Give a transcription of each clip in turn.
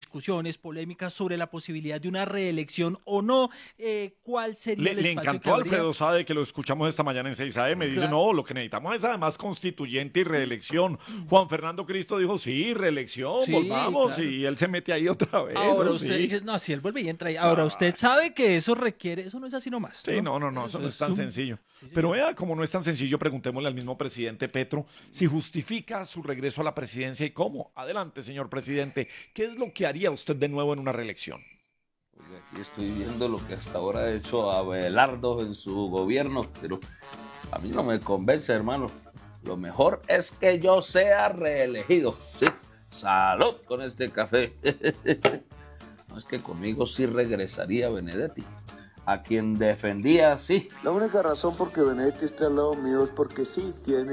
discusiones, polémicas sobre la posibilidad de una reelección o no. ¿Cuál sería el Le espacio encantó que a habría? Alfredo Sade, que lo escuchamos esta mañana en 6 AM. Dice, Claro. no, lo que necesitamos es además constituyente y reelección. Juan Fernando Cristo dijo, sí, reelección, Sí, volvamos. claro. Y él se mete ahí otra vez, Ahora eso usted, sí. no, si él vuelve y entra ahí. Ahora Ah, usted sabe que eso requiere, eso no es así nomás, sí, ¿no? no, eso Eso no es es tan un... sencillo. Sí, Pero señor. vea, como no es tan sencillo, preguntémosle al mismo presidente Petro si justifica su regreso a la presidencia y cómo. Adelante, señor presidente. ¿Qué es lo que haría usted de nuevo en una reelección? Oiga, aquí estoy viendo lo que hasta ahora ha hecho Abelardo en su gobierno, pero a mí no me convence, hermano. Lo mejor es que yo sea reelegido. Sí, salud con este café. No, es que conmigo sí regresaría Benedetti, a quien defendía, sí. La única razón por que Benedetti esté al lado mío es porque sí tiene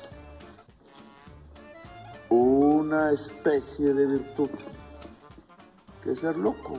una especie de virtud, que es ser loco.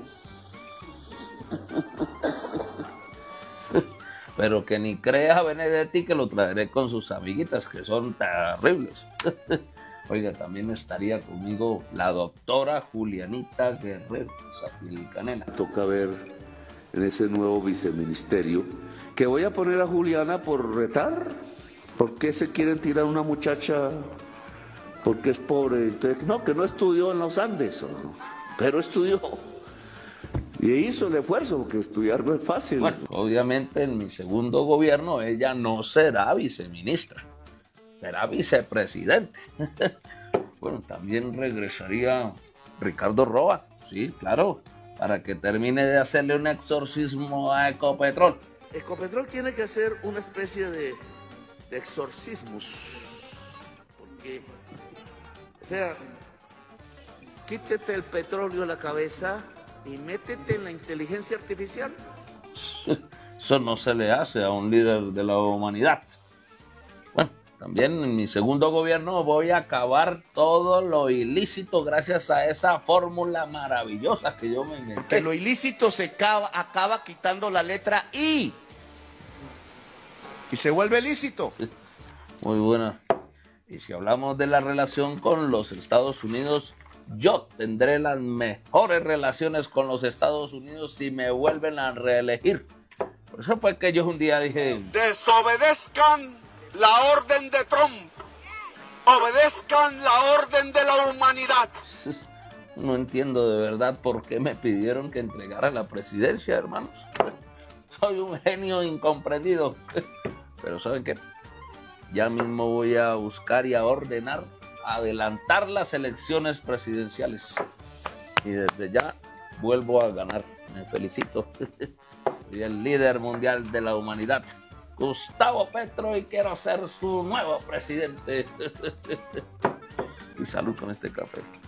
Pero que ni crea Benedetti que lo traeré con sus amiguitas, que son terribles. Oiga, también estaría conmigo la doctora Julianita Guerrero, esa piel y canela. Toca ver en ese nuevo viceministerio que voy a poner a Juliana por retar. ¿Por qué se quieren tirar a una muchacha porque es pobre? Entonces, no, que no estudió en los Andes, pero estudió. Y hizo el esfuerzo, porque estudiar no es fácil. Bueno, obviamente en mi segundo gobierno ella no será viceministra, será vicepresidente. Bueno, también regresaría Ricardo Roa, sí, claro, para que termine de hacerle un exorcismo a Ecopetrol. Ecopetrol tiene que hacer una especie de exorcismos, porque, o sea, quítete el petróleo de la cabeza y métete en la inteligencia artificial. Eso no se le hace a un líder de la humanidad. Bueno, también en mi segundo gobierno voy a acabar todo lo ilícito gracias a esa fórmula maravillosa que yo me inventé. Que lo ilícito se acaba quitando la letra I y se vuelve lícito. Muy buena. Y si hablamos de la relación con los Estados Unidos, yo tendré las mejores relaciones con los Estados Unidos si me vuelven a reelegir. Por eso fue que yo un día dije, Desobedezcan la orden de Trump. Obedezcan la orden de la humanidad. no entiendo de verdad por qué me pidieron que entregara la presidencia, hermanos. Soy un genio incomprendido. Pero ¿saben qué? Ya mismo voy a buscar y a ordenar adelantar las elecciones presidenciales. Y desde ya vuelvo a ganar. Me felicito. Soy el líder mundial de la humanidad, Gustavo Petro, y quiero ser su nuevo presidente. Y salud con este café.